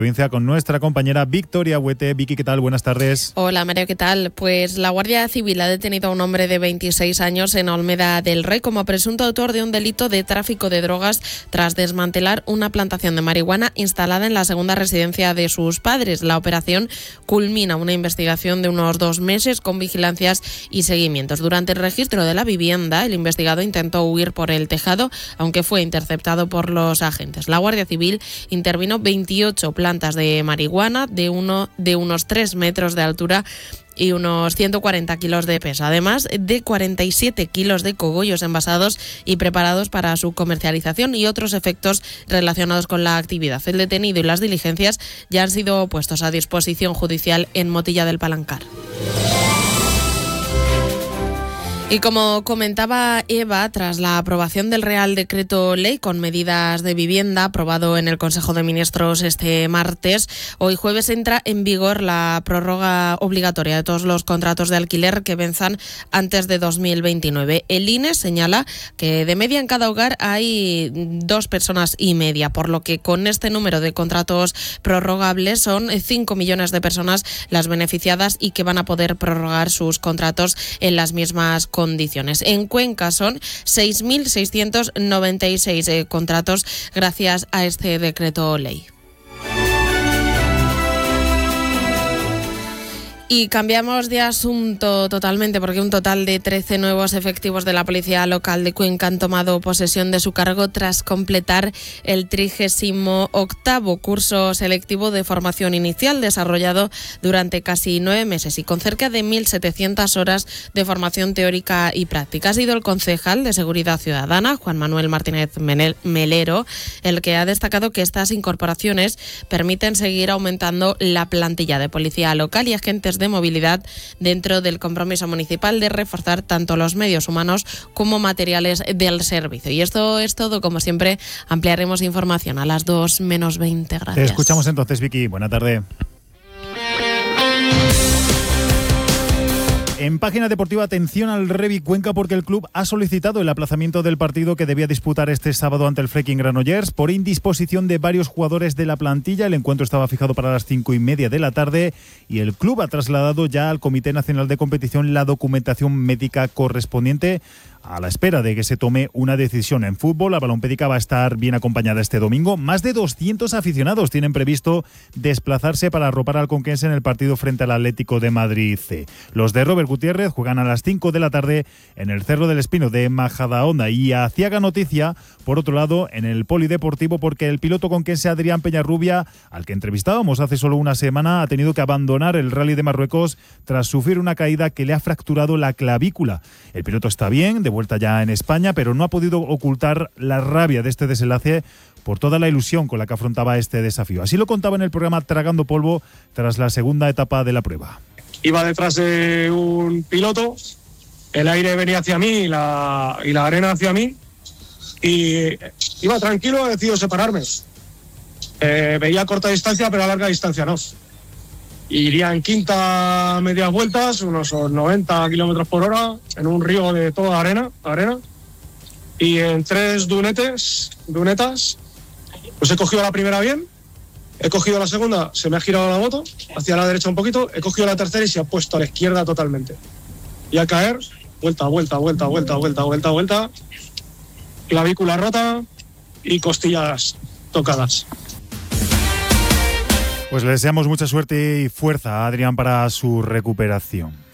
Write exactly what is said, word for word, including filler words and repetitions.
provincia con nuestra compañera Victoria Huete. Vicky, ¿qué tal? Buenas tardes. Hola Mario, ¿qué tal? Pues la Guardia Civil ha detenido a un hombre de veintiséis años en Olmeda del Rey como presunto autor de un delito de tráfico de drogas tras desmantelar una plantación de marihuana instalada en la segunda residencia de sus padres. La operación culmina una investigación de unos dos meses con vigilancias y seguimientos. Durante el registro de la vivienda, el investigado intentó huir por el tejado, aunque fue interceptado por los agentes. La Guardia Civil intervino veintiocho plantas de marihuana de, uno, de unos tres metros de altura y unos ciento cuarenta kilos de peso, además de cuarenta y siete kilos de cogollos envasados y preparados para su comercialización y otros efectos relacionados con la actividad. El detenido y las diligencias ya han sido puestos a disposición judicial en Motilla del Palancar. Y como comentaba Eva, tras la aprobación del Real Decreto Ley con medidas de vivienda aprobado en el Consejo de Ministros este martes, hoy jueves entra en vigor la prórroga obligatoria de todos los contratos de alquiler que venzan antes de dos mil veintinueve. El I N E señala que de media en cada hogar hay dos personas y media, por lo que con este número de contratos prorrogables son cinco millones de personas las beneficiadas y que van a poder prorrogar sus contratos en las mismas condiciones. condiciones. En Cuenca son seis mil seiscientos noventa y seis eh, contratos gracias a este decreto ley. Y cambiamos de asunto totalmente porque un total de trece nuevos efectivos de la Policía Local de Cuenca han tomado posesión de su cargo tras completar el trigésimo octavo curso selectivo de formación inicial desarrollado durante casi nueve meses y con cerca de mil setecientas horas de formación teórica y práctica. Ha sido el concejal de Seguridad Ciudadana, Juan Manuel Martínez Melero, el que ha destacado que estas incorporaciones permiten seguir aumentando la plantilla de policía local y agentes de movilidad dentro del compromiso municipal de reforzar tanto los medios humanos como materiales del servicio. Y esto es todo, como siempre, ampliaremos información a las dos menos veinte. Gracias. Te escuchamos entonces, Vicky. Buena tarde. En página deportiva, atención al Revi Cuenca porque el club ha solicitado el aplazamiento del partido que debía disputar este sábado ante el Fleking Granollers por indisposición de varios jugadores de la plantilla. El encuentro estaba fijado para las cinco y media de la tarde y el club ha trasladado ya al Comité Nacional de Competición la documentación médica correspondiente a la espera de que se tome una decisión. En fútbol, la Balompédica va a estar bien acompañada este domingo. Más de doscientos aficionados tienen previsto desplazarse para arropar al conquense en el partido frente al Atlético de Madrid C. Los de Robert Gutiérrez juegan a las cinco de la tarde en el Cerro del Espino de Majadahonda. Y Aciaga noticia, por otro lado, en el Polideportivo, porque el piloto conquense Adrián Peñarrubia, al que entrevistábamos hace solo una semana, ha tenido que abandonar el Rally de Marruecos tras sufrir una caída que le ha fracturado la clavícula. El piloto está bien, de vuelta ya en España, pero no ha podido ocultar la rabia de este desenlace por toda la ilusión con la que afrontaba este desafío. Así lo contaba en el programa Tragando Polvo tras la segunda etapa de la prueba. Iba detrás de un piloto, el aire venía hacia mí y la, y la arena hacia mí, y iba tranquilo, he decidido separarme. Eh, veía a corta distancia, pero a larga distancia no. Iría en quinta medias vueltas, unos noventa kilómetros por hora, en un río de toda arena, arena. Y en tres dunetes, dunetas, pues he cogido la primera bien, he cogido la segunda, se me ha girado la moto, hacia la derecha un poquito, he cogido la tercera y se ha puesto a la izquierda totalmente. Y al caer, vuelta, vuelta, vuelta, vuelta, vuelta, vuelta, vuelta, clavícula rota y costillas tocadas. Pues le deseamos mucha suerte y fuerza a Adrián para su recuperación.